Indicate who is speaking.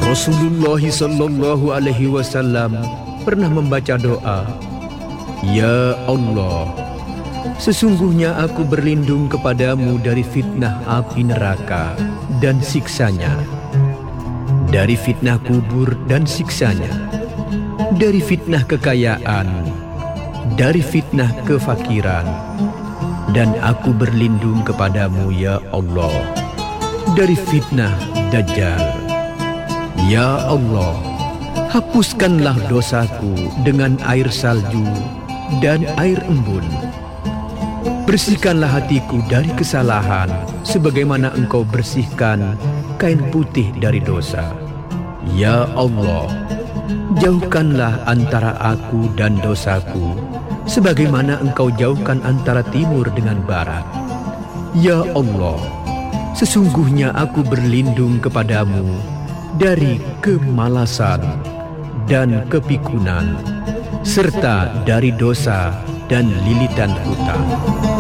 Speaker 1: Rasulullah sallallahu alaihi wasallam pernah membaca doa, "Ya Allah, sesungguhnya aku berlindung kepadamu dari fitnah api neraka dan siksanya, dari fitnah kubur dan siksanya, dari fitnah kekayaan, dari fitnah kefakiran, dan aku berlindung kepadamu ya Allah dari fitnah Dajjal. Ya Allah, hapuskanlah dosaku dengan air salju dan air embun. Bersihkanlah hatiku dari kesalahan sebagaimana Engkau bersihkan kain putih dari dosa. Ya Allah, jauhkanlah antara aku dan dosaku sebagaimana Engkau jauhkan antara timur dengan barat. Ya Allah, sesungguhnya aku berlindung kepadamu dari kemalasan dan kepikunan serta dari dosa dan lilitan hutang."